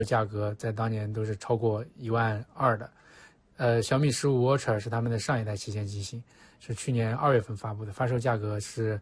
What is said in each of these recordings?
价格在当年都是超过12000的。小米15 Ultra 是他们的上一代旗舰机型，是去年2月份发布的，发售价格是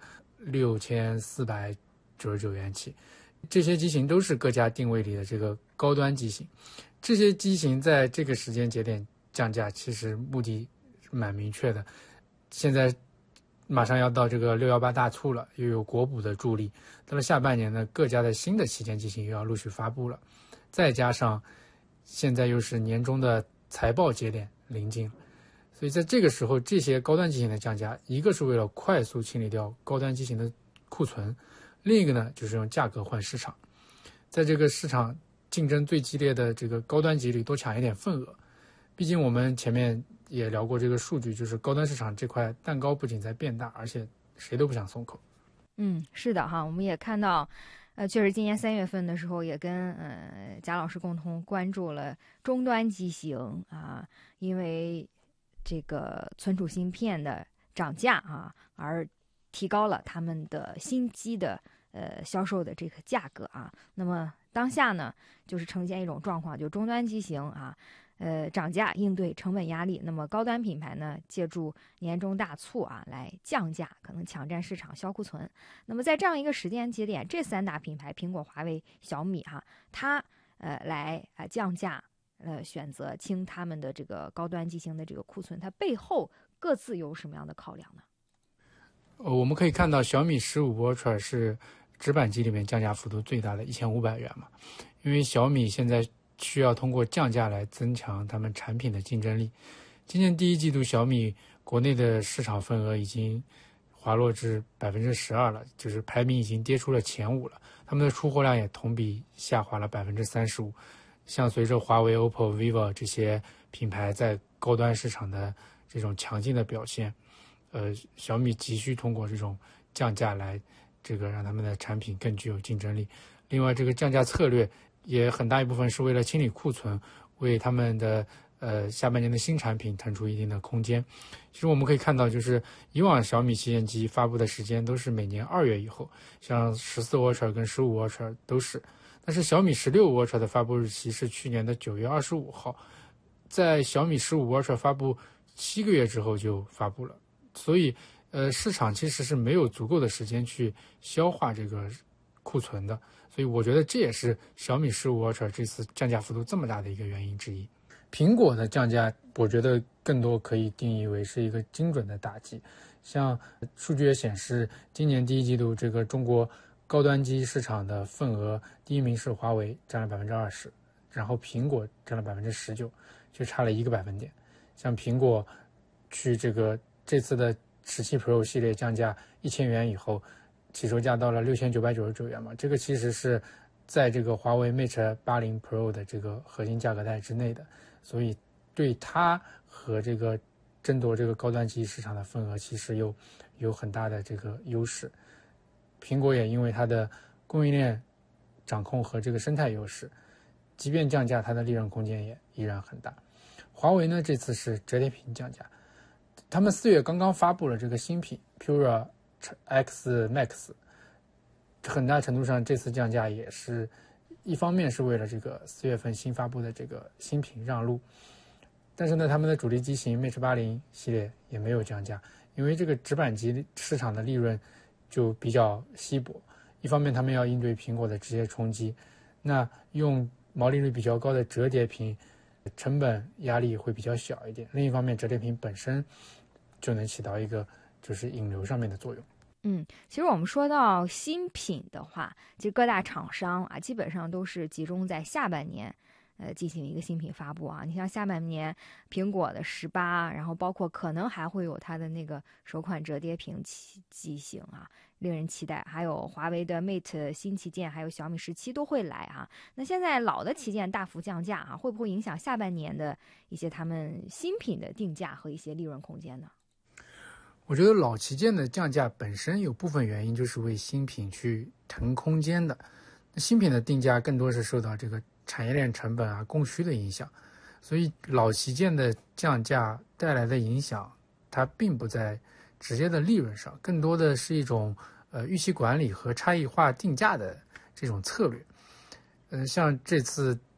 6499元起。这些机型都是各家定位里的这个高端机型。这些机型在这个时间节点降价，其实目的蛮明确的。现在马上要到这个618大促了，又有国补的助力，到了下半年呢，各家的新的旗舰机型又要陆续发布了，再加上现在又是年终的财报节点临近，所以在这个时候，这些高端机型的降价，一个是为了快速清理掉高端机型的库存，另一个呢就是用价格换市场，在这个市场竞争最激烈的这个高端级里多抢一点份额。毕竟我们前面也聊过这个数据，就是高端市场这块蛋糕不仅在变大，而且谁都不想松口。 是的哈，我们也看到，确实今年3月份的时候，也跟贾老师共同关注了终端机型啊，因为这个存储芯片的涨价啊，而提高了他们的新机的销售的这个价格啊。那么当下呢，就是呈现一种状况，就终端机型啊。涨价应对成本压力，那么高端品牌呢，借助年终大促啊来降价，可能抢占市场销库存。那么在这样一个时间节点，这3大品牌苹果、华为、小米它来降价，选择清他们的这个高端机型的这个库存，它背后各自有什么样的考量呢？ 我们可以看到小米15 Ultra 是直板机里面降价幅度最大的1500元嘛，因为小米现在需要通过降价来增强他们产品的竞争力。今年第一季度，小米国内的市场份额已经滑落至12%了，就是排名已经跌出了前5了。他们的出货量也同比下滑了35%。像随着华为、OPPO、vivo 这些品牌在高端市场的这种强劲的表现，小米急需通过这种降价来这个让他们的产品更具有竞争力。另外，这个降价策略也很大一部分是为了清理库存，为他们的下半年的新产品腾出一定的空间。其实我们可以看到，就是以往小米旗舰机发布的时间都是每年2月以后，像14 Ultra 跟15 Ultra 都是。但是小米16 Ultra 的发布日期是去年的9月25号，在小米15 Ultra 发布7个月之后就发布了，所以市场其实是没有足够的时间去消化这个库存的。所以我觉得这也是小米15 Ultra 这次降价幅度这么大的一个原因之一。苹果的降价，我觉得更多可以定义为是一个精准的打击。像数据也显示，今年第一季度这个中国高端机市场的份额，第一名是华为，占了20%，然后苹果占了19%，就差了1个百分点。像苹果去这次的17 Pro 系列降价1000元以后，起售价到了6999元嘛，这个其实是在这个华为 Mate 80 Pro 的这个核心价格带之内的，所以对它和这个争夺这个高端机市场的份额其实有很大的这个优势。苹果也因为它的供应链掌控和这个生态优势，即便降价，它的利润空间也依然很大。华为呢，这次是折叠屏降价，他们4月刚刚发布了这个新品 Pura X Max， 很大程度上这次降价也是一方面是为了这个4月份新发布的这个新品让路，但是呢，他们的主力机型 Mate 80系列也没有降价，因为这个直板机市场的利润就比较稀薄，一方面他们要应对苹果的直接冲击，那用毛利率比较高的折叠屏成本压力会比较小一点，另一方面折叠屏本身就能起到一个就是引流上面的作用。 其实我们说到新品的话，其实各大厂商啊，基本上都是集中在下半年，进行一个新品发布啊。你像下半年苹果的18，然后包括可能还会有它的那个首款折叠屏机型啊，令人期待。还有华为的 Mate 新旗舰，还有小米17都会来啊。那现在老的旗舰大幅降价啊，会不会影响下半年的一些他们新品的定价和一些利润空间呢？ 我觉得老旗舰的降价本身有部分原因就是为新品去腾空间的，那新品的定价更多是受到这个产业链成本啊、供需的影响，所以老旗舰的降价带来的影响，它并不在直接的利润上，更多的是一种预期管理和差异化定价的这种策略。像这次